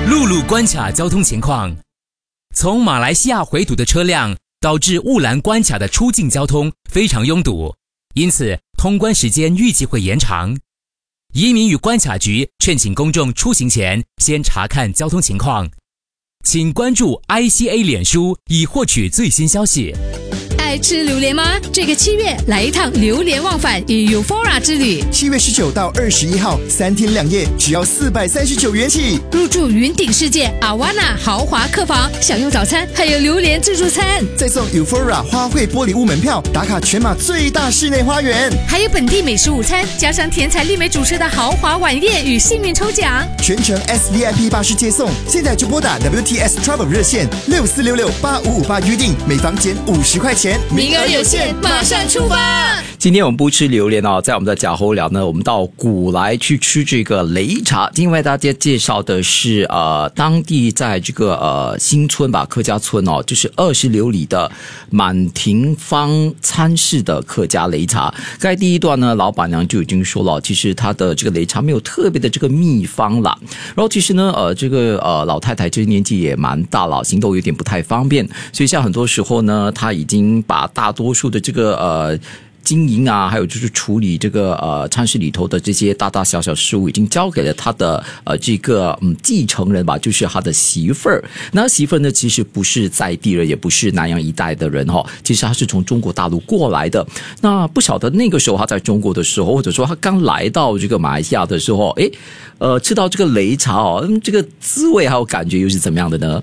陆路关卡交通情况：从马来西亚回土的车辆导致雾兰关卡的出境交通非常拥堵，因此通关时间预计会延长。移民与关卡局劝请公众出行前先查看交通情况，请关注 ICA 脸书以获取最新消息。 爱吃榴莲吗？这个7月来一趟榴莲忘返与 Eufora 之旅。 7月19到21号，3天2夜，只要439元起。 入住云顶世界 Awana 豪华客房，享用早餐，还有榴莲自助餐， 再送 Eufora 花卉玻璃屋门票，打卡全马最大室内花园， 还有本地美食午餐，加上甜彩丽美主持的豪华晚宴与幸运抽奖， 全程 SVIP 巴士接送。现在就拨打 WTS Travel 热线64668558预定，每房减50块钱。 名额有限，马上出发！ 今天我们不吃榴莲哦，在我们的假侯寮呢，我们到古来去吃这个擂茶。今天为大家介绍的是当地在这个新村吧，客家村哦，就是20里的满庭坊餐室的客家擂茶。刚才第一段呢，老板娘就已经说了，其实她的这个擂茶没有特别的这个秘方啦。然后其实呢，这个老太太其实年纪也蛮大了，行动有点不太方便，所以像很多时候呢，她已经把大多数的这个经营啊，还有就是处理这个餐室里头的这些大大小小事务，已经交给了他的这个继承人吧，就是他的媳妇儿。那媳妇儿呢，其实不是在地人，也不是南洋一带的人哈，其实他是从中国大陆过来的。那不晓得那个时候他在中国的时候，或者说他刚来到这个马来西亚的时候，吃到这个擂茶哦，这个滋味还有感觉又是怎么样的呢？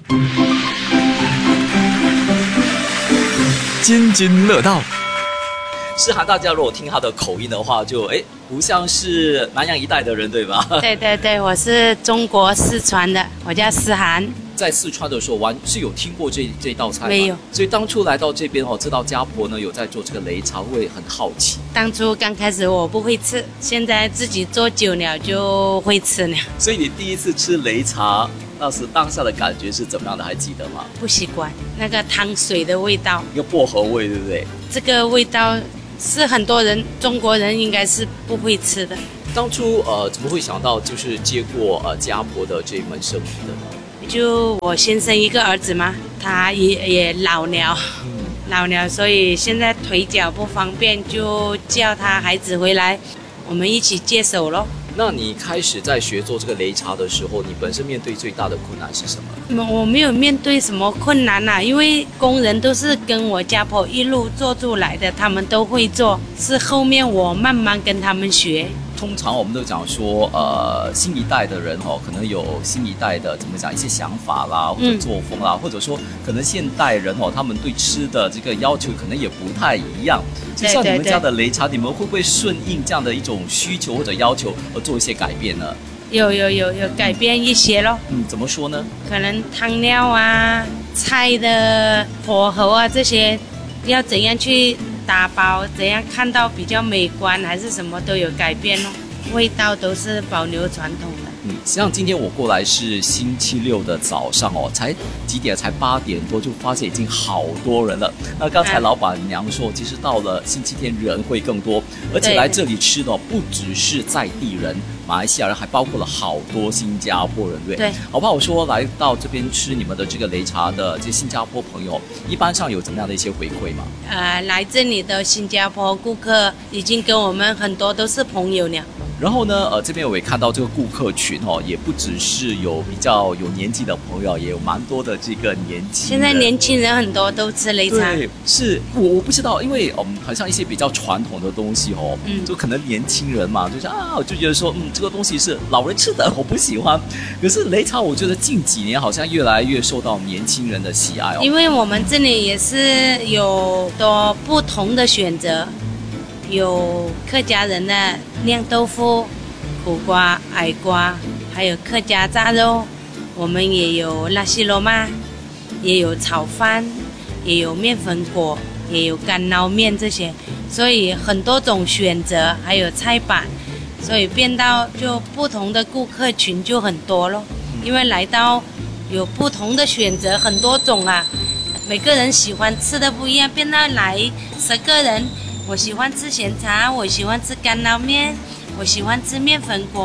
津津乐道。诗涵，大家如果听他的口音的话，就不像是南洋一带的人，对吧？ 对对对，我是中国四川的，我叫诗涵。 在四川的时候，是有听过这道菜吗？ 没有。所以当初来到这边知道家婆呢有在做这个擂茶，会很好奇。 当初刚开始我不会吃，现在自己做久了就会吃了。 所以你第一次吃擂茶，那时当下的感觉是怎么样的？还记得吗？ 不习惯那个汤水的味道， 一个薄荷味，对不对？ 这个味道是很多人中国人应该是不会吃的。 当初怎么会想到就是接过家婆的这一门生意的呢？ 就我先生一个儿子嘛，他也老了，所以现在腿脚不方便，就叫他孩子回来，我们一起接手咯。 那你开始在学做这个擂茶的时候，你本身面对最大的困难是什么？ 我没有面对什么困难啊，因为工人都是跟我家婆一路做出来的，他们都会做，是后面我慢慢跟他们学。 通常我们都讲说，新一代的人可能有新一代的怎么讲一些想法啦，或者作风啦，或者说可能现代人他们对吃的这个要求可能也不太一样。就像你们家的擂茶，你们会不会顺应这样的一种需求或者要求而做一些改变呢？ 有改变一些咯。 怎么说呢？ 可能汤料啊、菜的火候啊这些，要怎样去打包，怎样看到比较美观，还是什么都有改变咯。味道都是保留传统的。 实际上今天我过来是星期六的早上才几点？才8点多，就发现已经好多人了。那刚才老板娘说，其实到了星期天人会更多，而且来这里吃的不只是在地人、马来西亚人，还包括了好多新加坡人，对。好不好？我说来到这边吃你们的这个擂茶的这些新加坡朋友，一般上有怎么样的一些回馈吗？ 来这里的新加坡顾客已经跟我们很多都是朋友了。 然后呢，这边我也看到这个顾客群也不只是有比较有年纪的朋友，也有蛮多的这个年轻人。 现在年轻人很多都吃擂茶。 对，是我不知道，因为好像一些比较传统的东西就可能年轻人嘛，就是我就觉得说这个东西是老人吃的，我不喜欢。可是擂茶，我觉得近几年好像越来越受到年轻人的喜爱因为我们这里也是有多不同的选择。有客家人的酿豆腐、苦瓜、矮瓜，还有客家炸肉，我们也有拉西罗嘛，也有炒饭，也有面粉果，也有干捞面这些，所以很多种选择，还有菜板，所以变到就不同的顾客群就很多咯。因为来到有不同的选择，很多种啊，每个人喜欢吃的不一样，变到来10个人。我喜欢吃咸茶，我喜欢吃干捞面，我喜欢吃面粉果，我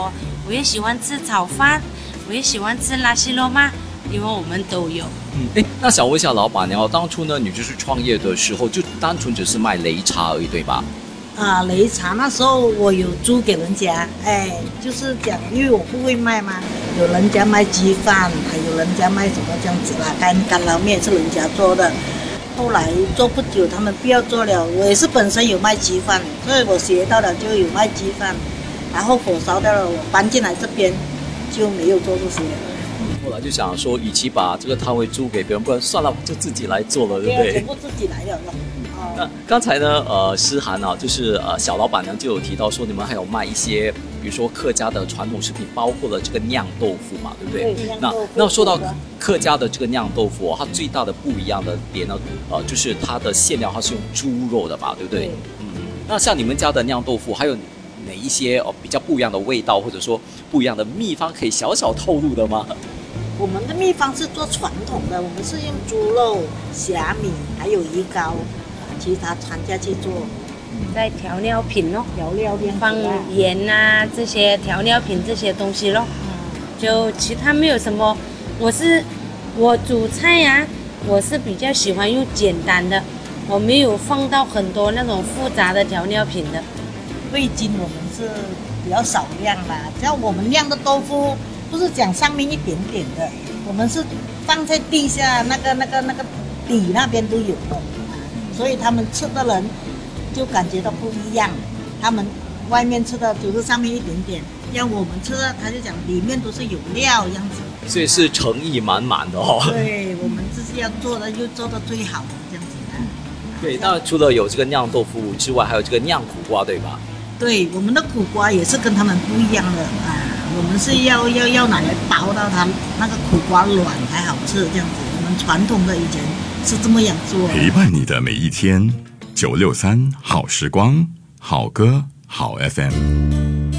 我也喜欢吃炒饭，我也喜欢吃拉西罗嘛，因为我们都有。 那想问一下老板娘，当初呢你就是创业的时候就单纯只是卖擂茶而已对吧？ 擂茶那时候我有租给人家，就是讲，因为我不会卖嘛，有人家卖鸡饭，还有人家卖什么这样子啦，干捞面是人家做的。后来做不久，他们不要做了，我也是本身有卖鸡饭，所以我学到了就有卖鸡饭，然后火烧掉了，我搬进来这边就没有做这些了。 后来就想说，与其把这个摊位租给别人，不然算了，我就自己来做了，对不对？ 全部自己来了。 那刚才呢，诗涵啊，就是小老板娘就有提到说，你们还有卖一些，比如说客家的传统食品，包括了这个酿豆腐嘛，对不对？ 对， 那说到客家的这个酿豆腐，它最大的不一样的点呢，就是它的馅料它是用猪肉的嘛，对不对？ 对。 那像你们家的酿豆腐，还有哪一些比较不一样的味道，或者说不一样的秘方，可以小小透露的吗？ 我们的秘方是做传统的，我们是用猪肉、虾米还有鱼膏，其他掺下去做。 在调料品咯， 调料店放盐啊这些调料品这些东西咯，就其他没有什么。我煮菜啊，我是比较喜欢用简单的，我没有放到很多那种复杂的调料品的。 味精我们是比较少量啦，像我们酿的豆腐不是讲上面一点点的，我们是放在地下那个底那边都有的，所以他们吃的人就感觉到不一样。他们外面吃的就是上面一点点，像我们吃的他就讲里面都是有料这样子， 所以是诚意满满的哦。 对，我们就是要做的就做的最好的这样子的。 对，那除了有这个酿豆腐之外，还有这个酿苦瓜，对吧？ 对，我们的苦瓜也是跟他们不一样的我们是要拿来包到它那个苦瓜软才好吃这样子。我们传统的以前是这么样做的。 陪伴你的每一天，963好时光，好歌好 FM。